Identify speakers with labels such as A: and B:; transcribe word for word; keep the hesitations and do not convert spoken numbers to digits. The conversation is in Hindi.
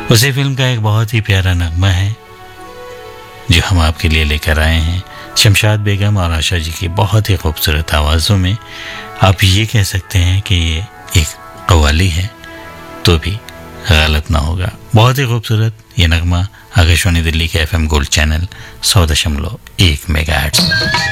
A: उसी फिल्म का एक बहुत ही प्यारा नगमा है जो हम आपके लिए लेकर आए हैं, शमशाद बेगम और आशा जी की बहुत ही खूबसूरत आवाज़ों में। आप ये कह सकते हैं कि ये एक कव्वाली है तो भी गलत ना होगा। बहुत ही खूबसूरत ये नगमा आकाशवाणी दिल्ली के एफ एम गोल्ड चैनल सौ दशमलव एक मेगाहर्ट्ज़।